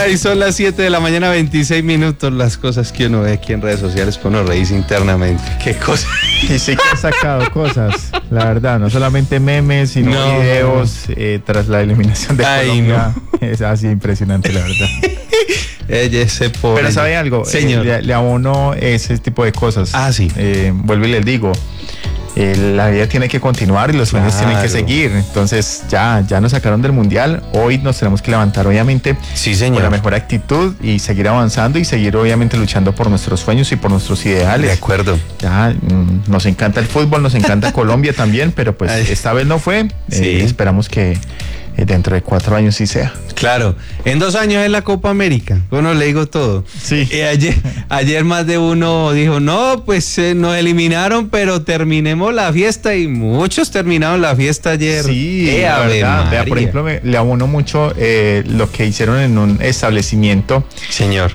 Ay, son las 7 de la mañana, 26 minutos. Las cosas que uno ve aquí en redes sociales, pues uno reírse internamente. Qué cosa. Y sí que ha sacado cosas, la verdad, no solamente memes, sino videos tras la eliminación de Colombia. No. Es así impresionante, la verdad. Ese pobre. Pero ¿sabe algo? Señor. Le abono ese tipo de cosas. Ah, sí. Vuelvo y les digo. La vida tiene que continuar y los sueños tienen que seguir. Entonces ya nos sacaron del mundial. Hoy nos tenemos que levantar, obviamente, sí, señor, con la mejor actitud y seguir avanzando y seguir, obviamente, luchando por nuestros sueños y por nuestros ideales. De acuerdo. Ya nos encanta el fútbol, nos encanta Colombia también, pero pues esta vez no fue. Sí. Esperamos que dentro de 4 años sí sea. Claro, en 2 años es la Copa América, bueno, le digo todo. Sí. Ayer más de uno dijo, no, pues nos eliminaron, pero terminemos la fiesta, y muchos terminaron la fiesta ayer. Sí, la verdad. Vea, por ejemplo, le abono mucho lo que hicieron en un establecimiento. Señor.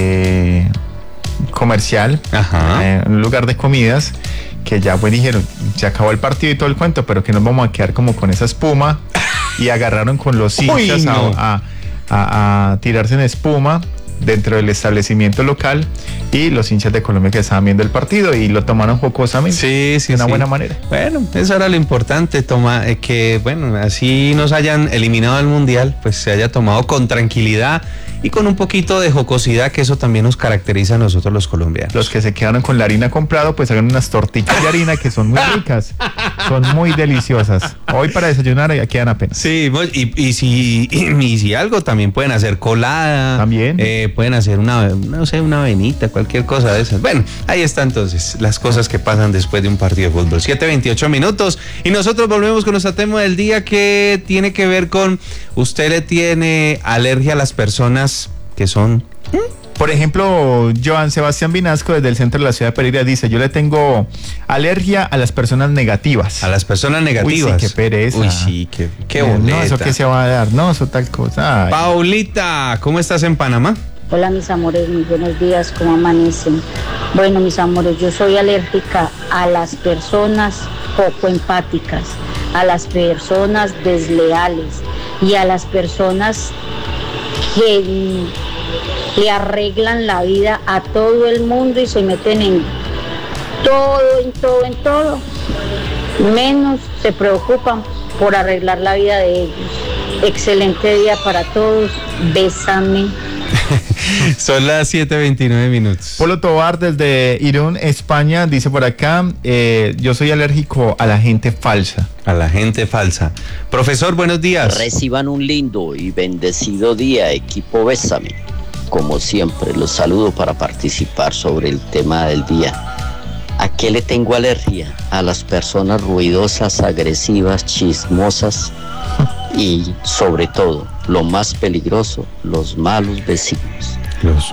Comercial, un lugar de comidas, que ya pues dijeron, se acabó el partido y todo el cuento, pero que nos vamos a quedar como con esa espuma. Y agarraron con los hinchas a tirarse en espuma dentro del establecimiento local, y los hinchas de Colombia que estaban viendo el partido y lo tomaron jocosamente. Sí, de una buena manera. Bueno, eso era lo importante, que bueno, así nos hayan eliminado del mundial, pues se haya tomado con tranquilidad y con un poquito de jocosidad, que eso también nos caracteriza a nosotros los colombianos. Los que se quedaron con la harina comprado, pues hagan unas tortitas de harina que son muy ricas, son muy deliciosas. Hoy para desayunar ya quedan apenas. Sí, y si algo, también pueden hacer colada. También. Pueden hacer una avenita, cualquier cosa de esas. Bueno, ahí está entonces las cosas que pasan después de un partido de fútbol. 7:28 minutos y nosotros volvemos con nuestro tema del día, que tiene que ver con: ¿usted le tiene alergia a las personas que son? Por ejemplo, Joan Sebastián Vinasco, desde el centro de la ciudad de Pereira, dice: yo le tengo alergia a las personas negativas. A las personas negativas. Uy, sí, qué pereza. Uy, sí, qué boleta. No, eso qué se va a dar, no, eso tal cosa. Ay. Paulita, ¿cómo estás en Panamá? Hola, mis amores, muy buenos días, ¿cómo amanecen? Bueno, mis amores, yo soy alérgica a las personas poco empáticas, a las personas desleales y a las personas que le arreglan la vida a todo el mundo y se meten en todo, menos se preocupan por arreglar la vida de ellos. Excelente día para todos, bésame. Son las 7:29 minutos. Polo Tobar, desde Irún, España, dice por acá: yo soy alérgico a la gente falsa. A la gente falsa. Profesor, buenos días. Reciban un lindo y bendecido día, equipo Bésame. Como siempre, los saludo para participar sobre el tema del día. ¿A qué le tengo alergia? A las personas ruidosas, agresivas, chismosas y, sobre todo, lo más peligroso, los malos vecinos. Los